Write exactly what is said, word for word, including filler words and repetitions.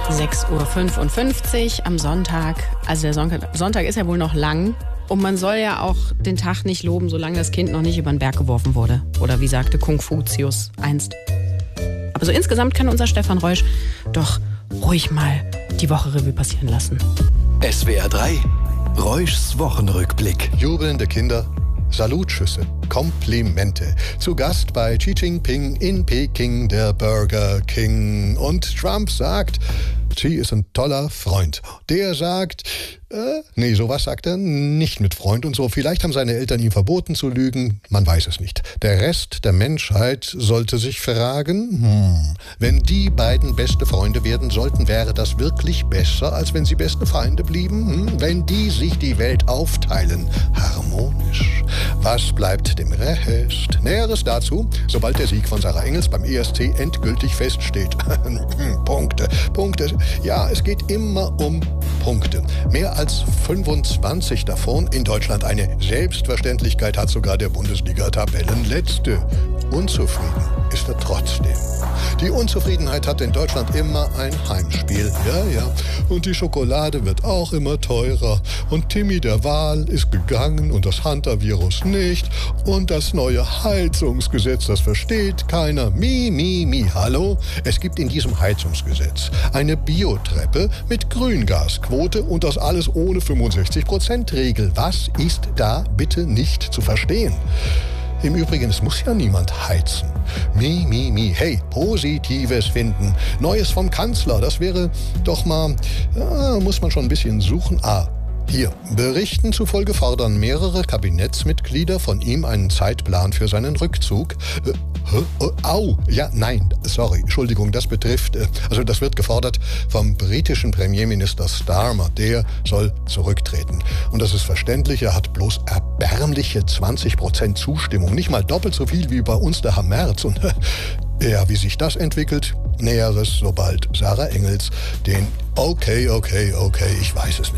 sechs Uhr fünfundfünfzig am Sonntag. Also der Sonntag, Sonntag ist ja wohl noch lang. Und man soll ja auch den Tag nicht loben, solange das Kind noch nicht über den Berg geworfen wurde. Oder wie sagte Konfuzius einst. Aber so insgesamt kann unser Stefan Reusch doch ruhig mal die Woche Revue passieren lassen. S W R drei, Reuschs Wochenrückblick. Jubelnde Kinder, Salutschüsse, Komplimente. Zu Gast bei Xi Jinping in Peking, der Burger King. Und Trump sagt, Xi ist ein toller Freund. Der sagt, äh, nee, sowas sagt er nicht mit Freund und so. Vielleicht haben seine Eltern ihm verboten zu lügen, man weiß es nicht. Der Rest der Menschheit sollte sich fragen, hm, wenn die beiden beste Freunde werden sollten, wäre das wirklich besser, als wenn sie beste Feinde blieben? Hm? Wenn die sich die Welt aufteilen, harmonisch. Was bleibt dem Rest? Näheres dazu, sobald der Sieg von Sarah Engels beim E S C endgültig feststeht. Punkte, Punkte. Ja, es geht immer um Punkte. Mehr als fünfundzwanzig davon in Deutschland. Eine Selbstverständlichkeit hat sogar der Bundesliga-Tabellenletzte. Unzufrieden ist er trotzdem. Die Unzufriedenheit hat in Deutschland immer ein Heimspiel. Ja, ja. Und die Schokolade wird auch immer teurer. Und Timmy der Wal ist gegangen und das Hunter-Virus nicht. Und das neue Heizungsgesetz, das versteht keiner. Mi, mi, mi. Hallo? Es gibt in diesem Heizungsgesetz eine Biotreppe mit Grüngasquote und das alles ohne fünfundsechzig Prozent Regel. Was ist da bitte nicht zu verstehen? Im Übrigen, es muss ja niemand heizen. Mi, mi, mi. Hey, Positives finden. Neues vom Kanzler, das wäre doch mal, ja, muss man schon ein bisschen suchen. Ah, hier. Berichten zufolge fordern mehrere Kabinettsmitglieder von ihm einen Zeitplan für seinen Rückzug. Äh, Oh, au, ja, nein, sorry, Entschuldigung, das betrifft, also das wird gefordert vom britischen Premierminister Starmer, der soll zurücktreten. Und das ist verständlich, er hat bloß erbärmliche zwanzig Prozent Zustimmung, nicht mal doppelt so viel wie bei uns der Herr Merz. Und ja, wie sich das entwickelt, Näheres, sobald Sarah Engels den Okay, okay, okay, ich weiß es nicht.